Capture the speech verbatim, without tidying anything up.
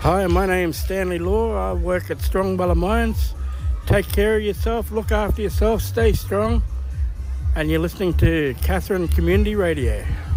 Hi, my name's Stanley Law. I work at Strongbulla Mines. Take care of yourself, look after yourself, stay strong. And you're listening to Catherine Community Radio.